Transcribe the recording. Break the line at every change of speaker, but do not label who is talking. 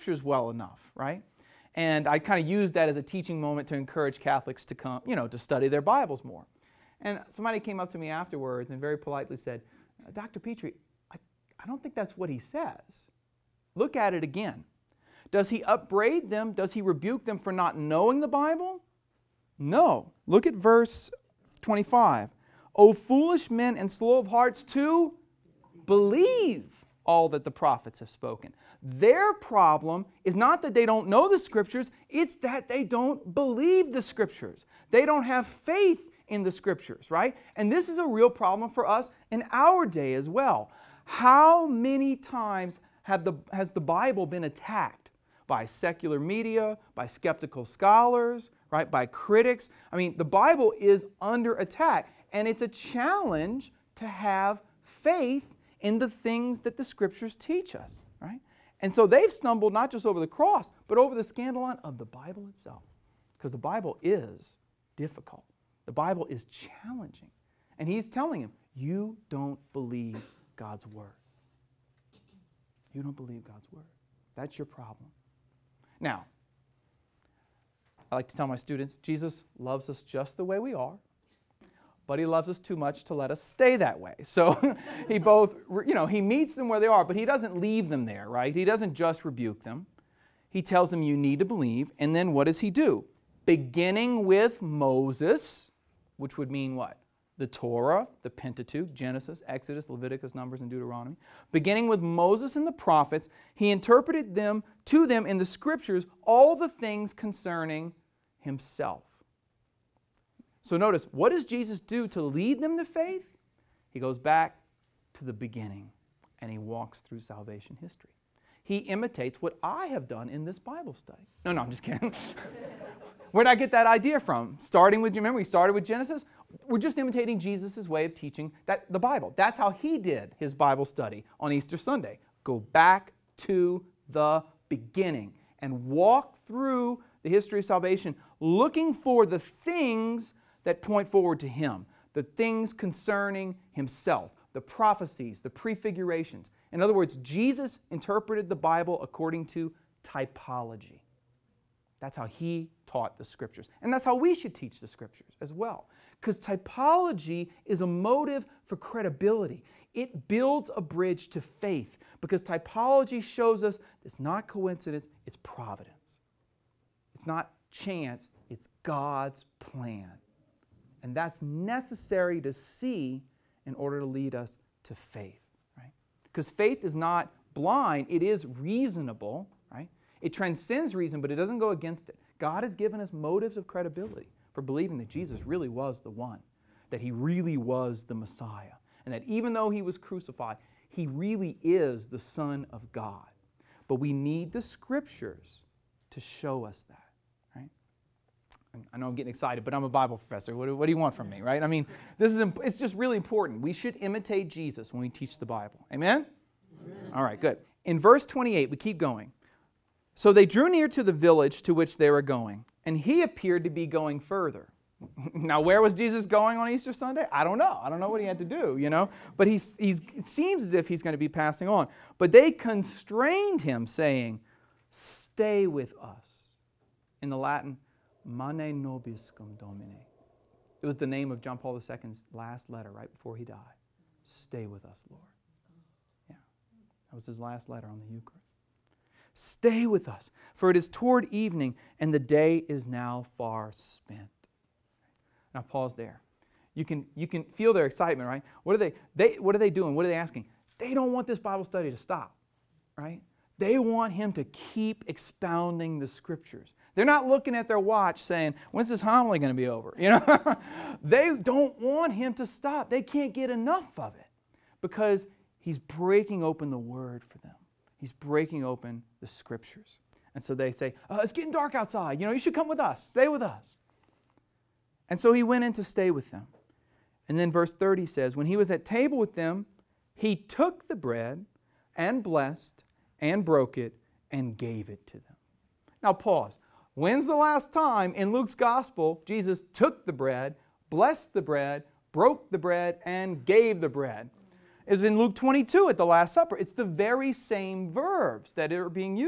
Scriptures well enough, right? And I kind of used that as a teaching moment to encourage Catholics to come, to study their Bibles more. And somebody came up to me afterwards and very politely said, Dr. Petrie, I don't think that's what he says. Look at it again. Does he upbraid them? Does he rebuke them for not knowing the Bible? No. Look at verse 25. O foolish men and slow of hearts to believe all that the prophets have spoken. Their problem is not that they don't know the Scriptures, it's that they don't believe the Scriptures. They don't have faith in the Scriptures, right? And this is a real problem for us in our day as well. How many times has the Bible been attacked by secular media, by skeptical scholars, right, by critics? I mean, the Bible is under attack, and it's a challenge to have faith in the things that the Scriptures teach us, right? And so they've stumbled not just over the cross, but over the scandalon of the Bible itself. Because the Bible is difficult. The Bible is challenging. And he's telling him, you don't believe God's Word. You don't believe God's Word. That's your problem. Now, I like to tell my students, Jesus loves us just the way we are, but he loves us too much to let us stay that way. So he meets them where they are, but he doesn't leave them there, right? He doesn't just rebuke them. He tells them you need to believe, and then what does he do? Beginning with Moses, which would mean what? The Torah, the Pentateuch, Genesis, Exodus, Leviticus, Numbers, and Deuteronomy. Beginning with Moses and the prophets, he interpreted to them in the Scriptures all the things concerning himself. So notice, what does Jesus do to lead them to faith? He goes back to the beginning and he walks through salvation history. He imitates what I have done in this Bible study. No, I'm just kidding. Where did I get that idea from? Remember we started with Genesis? We're just imitating Jesus' way of teaching the Bible. That's how he did his Bible study on Easter Sunday. Go back to the beginning and walk through the history of salvation looking for the things that point forward to him, the things concerning himself, the prophecies, the prefigurations. In other words, Jesus interpreted the Bible according to typology. That's how he taught the Scriptures. And that's how we should teach the Scriptures as well. Because typology is a motive for credibility. It builds a bridge to faith. Because typology shows us it's not coincidence, it's providence. It's not chance, it's God's plan. And that's necessary to see in order to lead us to faith, right? Because faith is not blind, it is reasonable, right? It transcends reason, but it doesn't go against it. God has given us motives of credibility for believing that Jesus really was the one, that he really was the Messiah, and that even though he was crucified, he really is the Son of God. But we need the Scriptures to show us that, right? I know I'm getting excited, but I'm a Bible professor. What do you want from me, right? I mean, it's just really important. We should imitate Jesus when we teach the Bible. Amen? Amen. All right, good. In verse 28, we keep going. So they drew near to the village to which they were going, and he appeared to be going further. Now, where was Jesus going on Easter Sunday? I don't know. I don't know what he had to do, But it seems as if he's going to be passing on. But they constrained him, saying, stay with us. In the Latin, Mane nobiscum Domine. It was the name of John Paul II's last letter right before he died. Stay with us, Lord. Yeah, that was his last letter on the Eucharist. Stay with us, for it is toward evening, and the day is now far spent. Now pause there. You can feel their excitement, right? What are they doing? What are they asking? They don't want this Bible study to stop, right? They want him to keep expounding the Scriptures. They're not looking at their watch saying, when's this homily going to be over? They don't want him to stop. They can't get enough of it because he's breaking open the Word for them. He's breaking open the Scriptures. And so they say, it's getting dark outside. You should come with us. Stay with us. And so he went in to stay with them. And then verse 30 says, when he was at table with them, he took the bread and blessed and broke it and gave it to them. Now pause. When's the last time in Luke's gospel Jesus took the bread, blessed the bread, broke the bread, and gave the bread? It was in Luke 22 at the Last Supper. It's the very same verbs that are being used.